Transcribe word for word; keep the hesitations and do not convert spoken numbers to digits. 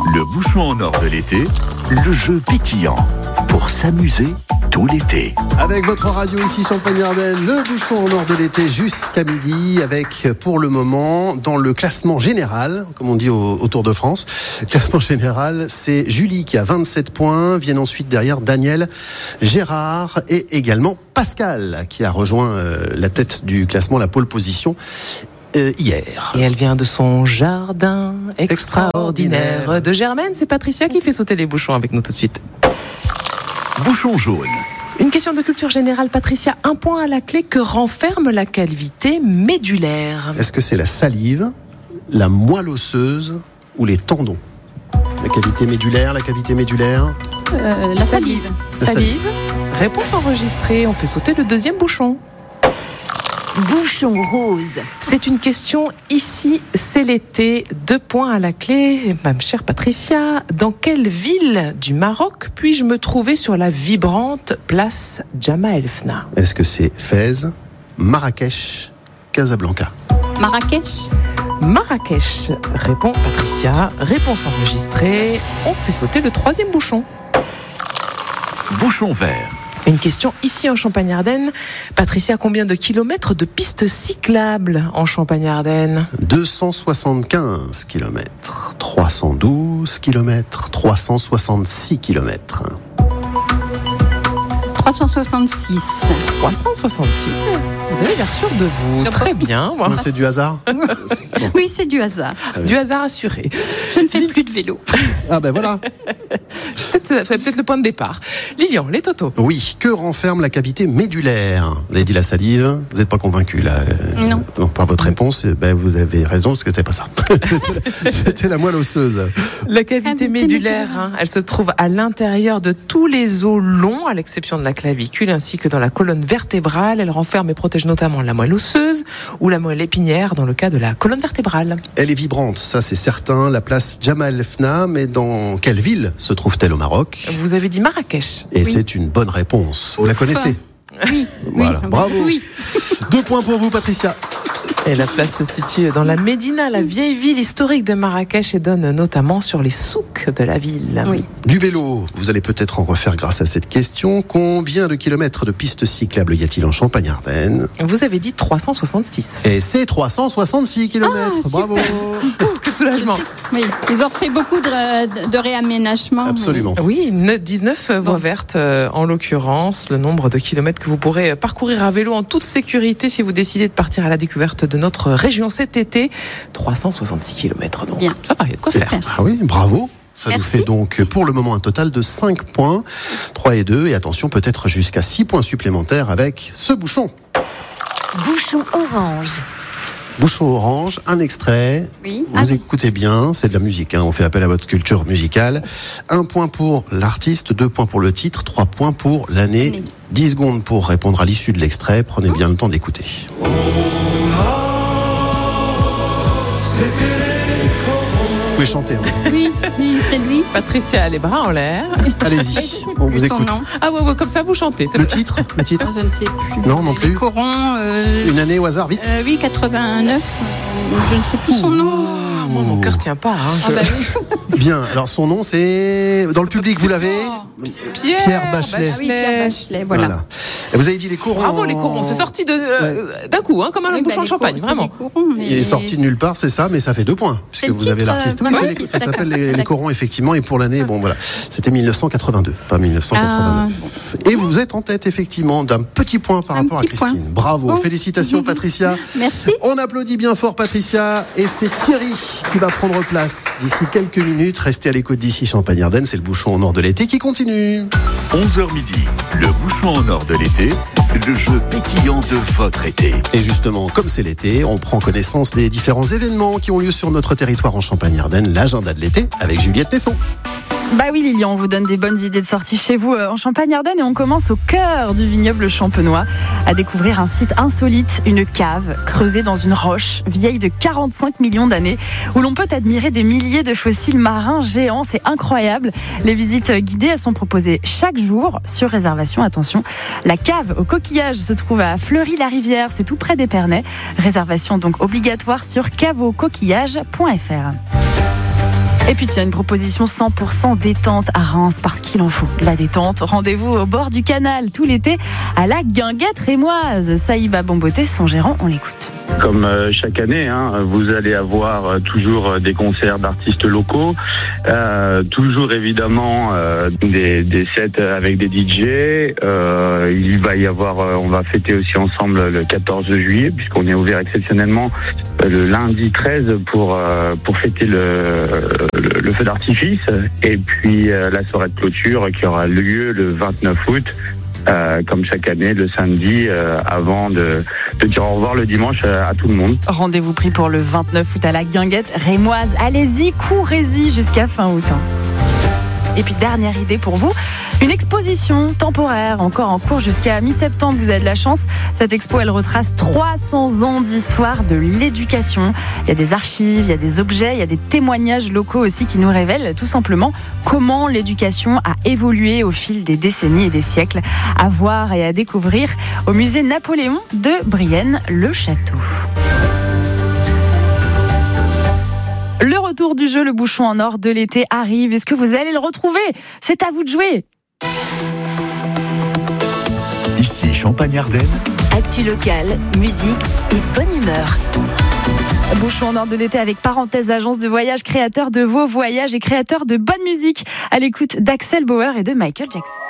Le bouchon en or de l'été, le jeu pétillant pour s'amuser tout l'été. Avec votre radio ici Champagne-Ardenne, le bouchon en or de l'été jusqu'à midi, avec pour le moment dans le classement général, comme on dit au, au Tour de France, classement général, c'est Julie qui a vingt-sept points, viennent ensuite derrière Daniel, Gérard et également Pascal qui a rejoint euh, la tête du classement, la pole position. Euh, hier. Et elle vient de son jardin extraordinaire, extraordinaire de Germaine. C'est Patricia qui fait sauter les bouchons avec nous tout de suite. Bouchon jaune. Une question de culture générale, Patricia. Un point à la clé. Que renferme la cavité médulaire? Est-ce que c'est la salive, la moelle osseuse ou les tendons? La cavité médulaire, la cavité médulaire. Euh, la salive. La Salive. Réponse enregistrée. On fait sauter le deuxième bouchon. Bouchon rose. C'est une question ici, c'est l'été. Deux points à la clé. Ma chère Patricia, dans quelle ville du Maroc puis-je me trouver sur la vibrante place Jemaa El Fna? Est-ce que c'est Fès, Marrakech, Casablanca? Marrakech. Marrakech, répond Patricia. Réponse enregistrée. On fait sauter le troisième bouchon. Bouchon vert. Une question ici en Champagne-Ardenne. Patricia, combien de kilomètres de pistes cyclables en Champagne-Ardenne? deux cent soixante-quinze kilomètres, trois cent douze kilomètres, trois cent soixante-six kilomètres. trois cent soixante-six. trois cent soixante-six. Vous avez l'air sûr de vous. Très bien. Moi. Non, c'est du hasard? Bon. Oui, c'est du hasard. Du hasard assuré. Je ne fais plus de vélo. Ah ben voilà. C'est peut-être le point de départ. Lilian, les totos. Oui, que renferme la cavité médulaire? Vous avez dit la salive, vous n'êtes pas convaincu là? Non. Non, par votre réponse, ben, vous avez raison, parce que c'est pas ça. C'était, c'était la moelle osseuse. La cavité Cavité médulaire, médulaire. hein, elle se trouve à l'intérieur de tous les os longs, à l'exception de la clavicule, ainsi que dans la colonne vertébrale. Elle renferme et protège notamment la moelle osseuse ou la moelle épinière dans le cas de la colonne vertébrale. Elle est vibrante, ça c'est certain. La place Jemaa El Fna, mais dans quelle ville se trouve-t-elle au Maroc? Vous avez dit Marrakech. Et Oui. c'est une bonne réponse. Vous la Ouf. connaissez? Oui. Voilà, oui. bravo. Oui. Deux points pour vous, Patricia. Et la place se situe dans la Médina, la vieille ville historique de Marrakech, et donne notamment sur les souks de la ville. Oui. Du vélo, vous allez peut-être en refaire grâce à cette question. Combien de kilomètres de pistes cyclables y a-t-il en Champagne-Ardenne? Vous avez dit trois cent soixante-six. Et c'est trois cent soixante-six kilomètres. Ah, Bravo. Ouh, quel soulagement. Oui. Ils ont fait beaucoup de, de réaménagement. Absolument. Oui, dix-neuf voies vertes euh, en l'occurrence, le nombre de kilomètres que vous pourrez parcourir à vélo en toute sécurité si vous décidez de partir à la découverte de notre région cet été. trois cent soixante-six kilomètres donc. Bien. Ça va, il y a de quoi Super. faire. Ah oui, bravo. Ça Merci. nous fait donc pour le moment un total de cinq points, trois et deux, et attention peut-être jusqu'à six points supplémentaires avec ce bouchon. Bouchon orange. Bouchon orange, un extrait. Oui. Vous Ah oui. écoutez bien, c'est de la musique, hein. On fait appel à votre culture musicale. Un point pour l'artiste, deux points pour le titre, trois points pour l'année. L'année. Dix secondes pour répondre à l'issue de l'extrait. Prenez bien le temps d'écouter. Vous pouvez chanter. Hein. Oui, oui, c'est lui. Patricia a les bras en l'air. Allez-y, on vous Son écoute. nom. Ah ouais, ouais, comme ça vous chantez. C'est Le titre, le titre. Je ne sais plus. Non, non Les plus. corons. euh, Une année au hasard, vite. euh, oui, quatre-vingt-neuf. Je ne sais plus son nom. Ah, moi, mon cœur tient pas. Hein. Ah bah oui. Bien, alors son nom c'est... Dans le public, vous l'avez? Pierre, Pierre Bachelet. Ah oui, Pierre Bachelet, voilà. Et vous avez dit les corons. Bravo les corons, c'est sorti de, euh, d'un coup, hein, comme un Oui, bouchon bah, de les champagne, corons, vraiment. c'est des corons, mais- Il est sorti de nulle part, c'est ça, mais ça fait deux points. Puisque le vous titre, avez l'artiste. Oui, euh, c'est ouais, les- ça d'accord. s'appelle les, les D'accord. corons, effectivement. Et pour l'année, bon voilà, c'était mille neuf cent quatre-vingt-deux, pas mille neuf cent quatre-vingt-neuf. Et vous êtes en tête, effectivement, d'un petit point par Un rapport à petit point. Christine. Bravo, Bon. félicitations, Patricia. Merci. On applaudit bien fort, Patricia. Et c'est Thierry qui va prendre place d'ici quelques minutes. Restez à l'écoute d'ici Champagne-Ardenne. C'est le bouchon en or de l'été qui continue. onze heures midi, le bouchon en or de l'été, le jeu pétillant de votre été. Et justement, comme c'est l'été, on prend connaissance des différents événements qui ont lieu sur notre territoire en Champagne-Ardenne. L'agenda de l'été avec Juliette Tesson. Bah oui Lilian, on vous donne des bonnes idées de sortie chez vous euh, en Champagne-Ardenne et on commence au cœur du vignoble champenois à découvrir un site insolite, une cave creusée dans une roche vieille de quarante-cinq millions d'années où l'on peut admirer des milliers de fossiles marins géants, c'est incroyable. Les visites guidées elles sont proposées chaque jour sur réservation, attention. La cave aux coquillages se trouve à Fleury-la-Rivière, c'est tout près d'Épernay. Réservation donc obligatoire sur cave aux coquillages point f r. Et puis tiens, une proposition cent pour cent détente à Reims, parce qu'il en faut la détente. Rendez-vous au bord du canal tout l'été à la Guinguette rémoise. Saïba Bomboté, son gérant, on l'écoute. Comme euh, chaque année, hein, vous allez avoir euh, toujours euh, des concerts d'artistes locaux, euh, toujours évidemment euh, des, des sets avec des D J. Euh, il va y avoir, euh, on va fêter aussi ensemble le quatorze juillet, puisqu'on est ouvert exceptionnellement euh, le lundi treize pour euh, pour fêter le, le, le feu d'artifice. Et puis euh, la soirée de clôture qui aura lieu le vingt-neuf août. Euh, comme chaque année, le samedi, euh, avant de, de dire au revoir le dimanche à, à tout le monde. Rendez-vous pris pour le vingt-neuf août à la Guinguette rémoise. Allez-y, courez-y jusqu'à fin août. Et puis dernière idée pour vous, une exposition temporaire encore en cours jusqu'à mi-septembre, vous avez de la chance. Cette expo, elle retrace trois cents ans d'histoire de l'éducation. Il y a des archives, il y a des objets, il y a des témoignages locaux aussi qui nous révèlent tout simplement comment l'éducation a évolué au fil des décennies et des siècles. À voir et à découvrir au musée Napoléon de Brienne-le-Château. Le retour du jeu, le bouchon en or de l'été arrive. Est-ce que vous allez le retrouver ? C'est à vous de jouer. Ici Champagne-Ardenne. Actu locale, musique et bonne humeur. Bouchon en or de l'été avec Parenthèse Agence de voyage, créateur de vos voyages et créateur de bonne musique. À l'écoute d'Axel Bauer et de Michael Jackson.